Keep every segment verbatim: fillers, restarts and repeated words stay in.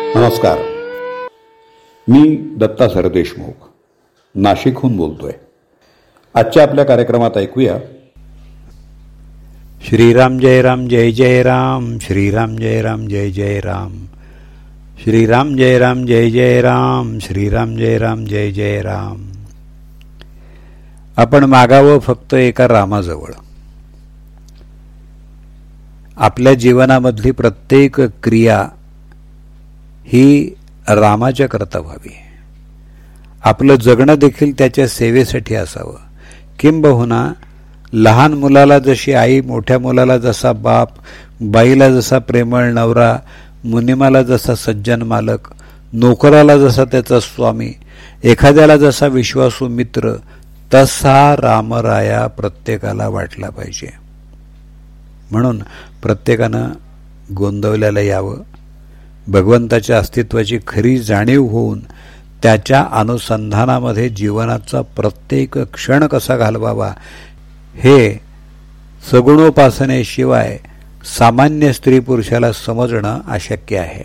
नमस्कार. मी दत्ता सरदेशमुख नाशिकहून बोलतोय. आजच्या आपल्या कार्यक्रमात ऐकूया श्रीराम जय राम जय जय राम, श्रीराम जय राम जय जय राम, श्रीराम जय राम जय जय राम, श्रीराम जय राम जय जय राम. आपण मागावं फक्त एका रामाजवळ. आपल्या जीवनामधली प्रत्येक क्रिया ही रामाच्या करता व्हावी. आपलं जगणं देखील त्याच्या सेवेसाठी असावं. किंबहुना लहान मुलाला जशी आई, मोठ्या मुलाला जसा बाप, बाईला जसा प्रेमळ नवरा, मुनिमाला जसा सज्जन मालक, नोकराला जसा त्याचा स्वामी, एखाद्याला जसा विश्वासू मित्र, तसा रामराया प्रत्येकाला वाटला पाहिजे. म्हणून प्रत्येकानं गोंदवल्याला यावं. भगवंताच्या अस्तित्वाची खरी जाणीव होऊन त्याच्या अनुसंधानामध्ये जीवनाचा प्रत्येक क्षण कसा घालवावा हे सगुणोपासनेशिवाय सामान्य स्त्री पुरुषाला समजणं अशक्य आहे.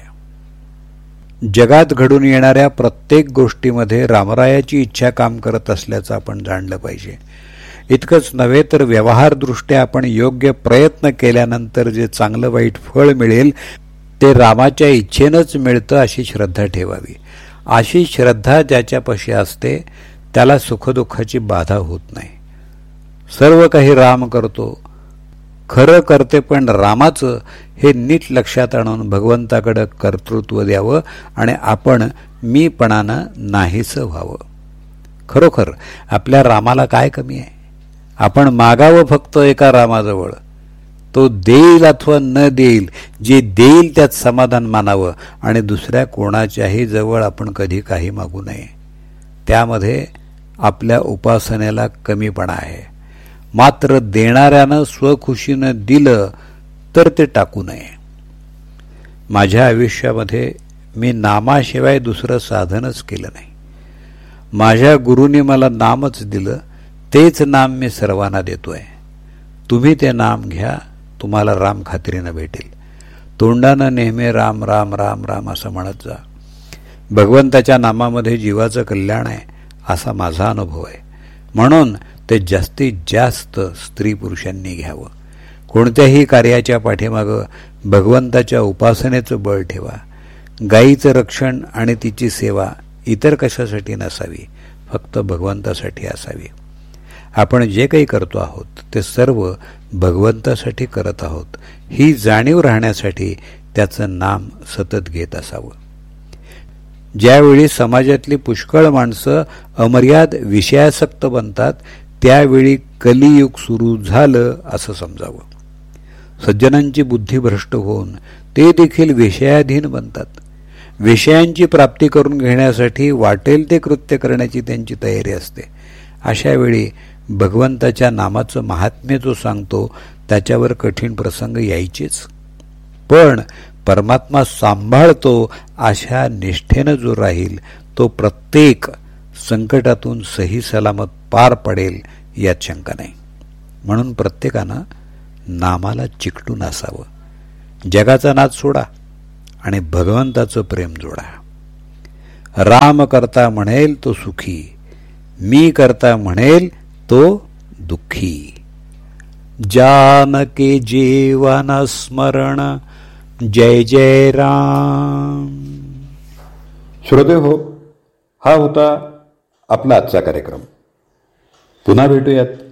जगात घडून येणाऱ्या प्रत्येक गोष्टीमध्ये रामरायाची इच्छा काम करत असल्याचं आपण जाणलं पाहिजे. इतकंच नव्हे तर व्यवहारदृष्ट्या आपण योग्य प्रयत्न केल्यानंतर जे चांगलं वाईट फळ मिळेल ते रामाच्या इच्छेनंच मिळतं अशी श्रद्धा ठेवावी. अशी श्रद्धा ज्याच्यापाशी असते त्याला सुखदुःखाची बाधा होत नाही. सर्व काही राम करतो, खरं करते पण रामाचं हे नीट लक्षात आणून भगवंताकडं कर्तृत्व द्यावं आणि आपण मीपणानं नाहीसं व्हावं. खरोखर आपल्या रामाला काय कमी आहे? आपण मागावं फक्त एका रामाजवळ. तो देईल अथवा न देईल, जे देईल त्यात समाधान मानावं आणि दुसऱ्या कोणाच्याही जवळ आपण कधी काही मागू नये. त्यामध्ये आपल्या उपासनेला कमीपणा आहे. मात्र देणाऱ्यानं स्वखुशीनं दिलं तर ते टाकू नये. माझ्या आयुष्यामध्ये मी नामाशिवाय दुसरं साधनच केलं नाही. माझ्या गुरुने मला नामच दिलं, तेच नाम मी सर्वांना देतोय. तुम्ही ते नाम घ्या, तुम्हाला राम खात्रीनं भेटेल. तोंडानं नेहमी राम राम राम राम असं म्हणत जा. भगवंताच्या नामामध्ये जीवाचं कल्याण आहे असा माझा अनुभव आहे. म्हणून ते जास्तीत जास्त स्त्री पुरुषांनी घ्यावं. कोणत्याही कार्याच्या पाठीमागं भगवंताच्या उपासनेचं बळ ठेवा. गायीचं रक्षण आणि तिची सेवा इतर कशासाठी नसावी, फक्त भगवंतासाठी असावी. आपण जे काही करतो आहोत ते सर्व भगवंतासाठी करत आहोत ही जाणीव राहण्यासाठी त्याचं नाम सतत घेत असावं. ज्यावेळी समाजातली पुष्कळ माणसं अमर्याद विषयासक्त बनतात त्यावेळी कलियुग सुरू झालं असं समजावं. सज्जनांची बुद्धी भ्रष्ट होऊन ते देखील विषयाधीन बनतात. विषयांची प्राप्ती करून घेण्यासाठी वाटेल ते कृत्य करण्याची त्यांची तयारी असते. अशा वेळी भगवंताच्या नामाचं महात्म्य जो सांगतो त्याच्यावर कठीण प्रसंग यायचेच. पण परमात्मा सांभाळतो अशा निष्ठेनं जो राहील तो प्रत्येक संकटातून सही सलामत पार पडेल यात शंका नाही. म्हणून प्रत्येकानं नामाला चिकटून असावं. जगाचा नाद सोडा आणि भगवंताचं प्रेम जोडा. राम करता म्हणेल तो सुखी, मी करता म्हणेल तो दुःखी. जानके जीवन स्मरण जय जय राम. श्रोते हो, हा होता आपला आजचा कार्यक्रम. पुन्हा भेटूयात